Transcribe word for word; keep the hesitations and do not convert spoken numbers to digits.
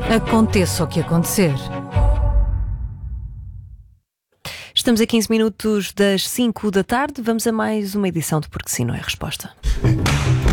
Aconteça o que acontecer. Estamos a quinze minutos das cinco da tarde. Vamos a mais uma edição de Porque Sim Não é Resposta.